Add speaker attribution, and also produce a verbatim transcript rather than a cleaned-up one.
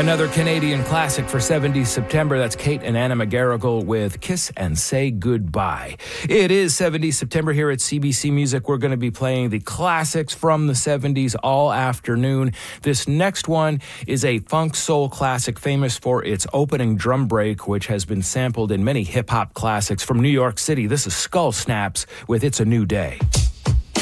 Speaker 1: Another Canadian classic for seventies September. That's Kate and Anna McGarrigle with Kiss and Say Goodbye. It is seventies September here at C B C Music. We're going to be playing the classics from the seventies all afternoon. This next one is a funk soul classic famous for its opening drum break, which has been sampled in many hip-hop classics from New York City. This is Skull Snaps with It's a New Day.